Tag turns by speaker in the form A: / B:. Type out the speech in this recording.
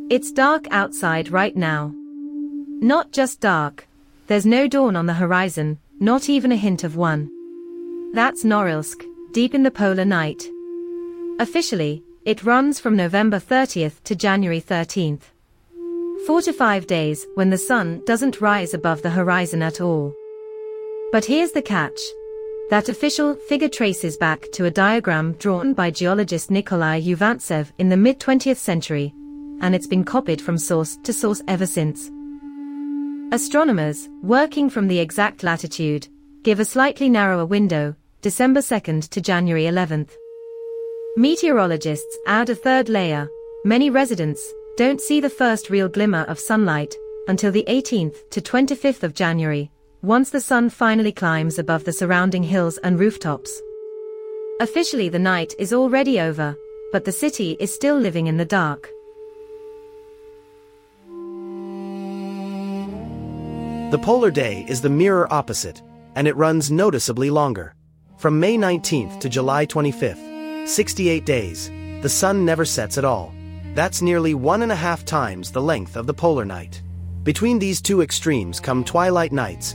A: It's dark outside right now. Not just dark. There's no dawn on the horizon, not even a hint of one. That's Norilsk, deep in the polar night. Officially, it runs from November 30th to January 13th. 4 to 5 days when the sun doesn't rise above the horizon at all. But here's the catch. That official figure traces back to a diagram drawn by geologist Nikolai Uvantsev in the mid-20th century, and it's been copied from source to source ever since. Astronomers, working from the exact latitude, give a slightly narrower window, December 2nd to January 11th. Meteorologists add a third layer. Many residents don't see the first real glimmer of sunlight until the 18th to 25th of January, once the sun finally climbs above the surrounding hills and rooftops. Officially the night is already over, but the city is still living in the dark.
B: The polar day is the mirror opposite, and it runs noticeably longer. From May 19th to July 25th, 68 days, the sun never sets at all. That's nearly 1.5 times the length of the polar night. Between these two extremes come twilight nights,